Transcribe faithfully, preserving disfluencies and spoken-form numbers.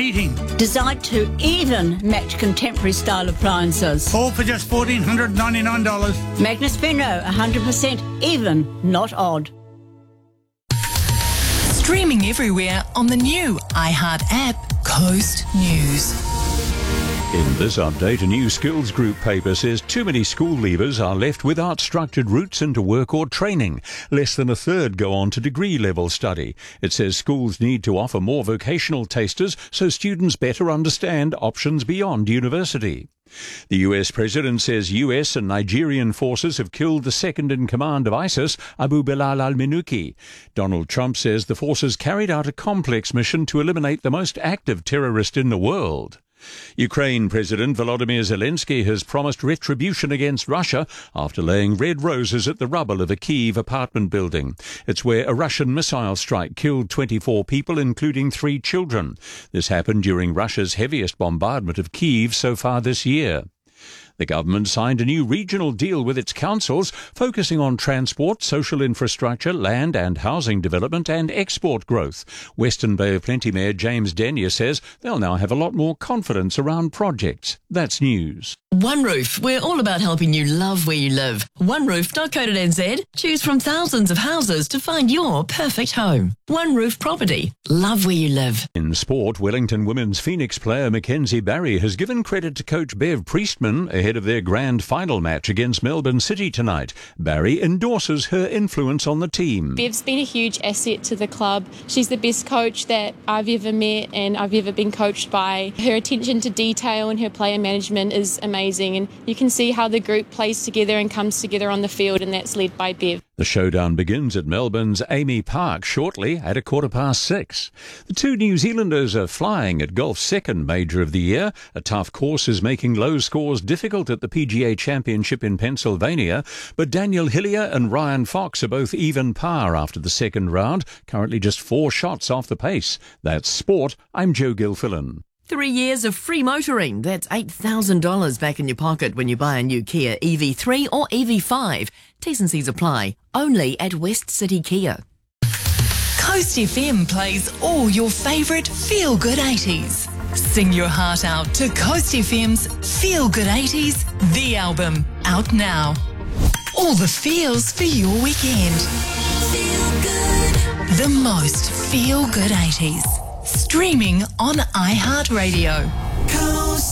heating. Designed to even match contemporary style appliances. All for just one thousand four hundred ninety-nine dollars. Magnus Venro, one hundred percent even, not odd. Streaming everywhere on the new iHeart app, Coast News. In this update, a new skills group paper says too many school leavers are left without structured routes into work or training. Less than a third go on to degree-level study. It says schools need to offer more vocational tasters so students better understand options beyond university. The U S president says U S and Nigerian forces have killed the second-in-command of ISIS, Abu Bilal al-Minuki. Donald Trump says the forces carried out a complex mission to eliminate the most active terrorist in the world. Ukraine President Volodymyr Zelensky has promised retribution against Russia after laying red roses at the rubble of a Kyiv apartment building. It's where a Russian missile strike killed twenty-four people, including three children. This happened during Russia's heaviest bombardment of Kyiv so far this year. The government signed a new regional deal with its councils, focusing on transport, social infrastructure, land and housing development and export growth. Western Bay of Plenty Mayor James Denyer says they'll now have a lot more confidence around projects. That's news. One Roof, we're all about helping you love where you live. one roof dot co dot n z. Choose from thousands of houses to find your perfect home. One Roof Property. Love where you live. In sport, Wellington women's Phoenix player Mackenzie Barry has given credit to coach Bev Priestman ahead of their grand final match against Melbourne City tonight. Barry endorses her influence on the team. Bev's been a huge asset to the club. She's the best coach that I've ever met and I've ever been coached by. Her attention to detail and her player management is amazing. And you can see how the group plays together and comes together on the field, and that's led by Bev. The showdown begins at Melbourne's Amy Park shortly at a quarter past six. The two New Zealanders are flying at golf's second major of the year. A tough course is making low scores difficult at the P G A Championship in Pennsylvania, but Daniel Hillier and Ryan Fox are both even par after the second round, currently just four shots off the pace. That's sport. I'm Joe Gilfillan. Three years of free motoring. That's eight thousand dollars back in your pocket when you buy a new Kia E V three or E V five. T's and C's apply. Only at West City Kia. Coast F M plays all your favourite feel-good eighties. Sing your heart out to Coast F M's Feel Good eighties, the album, out now. All the feels for your weekend. Feel good. The most feel-good eighties. Streaming on iHeartRadio.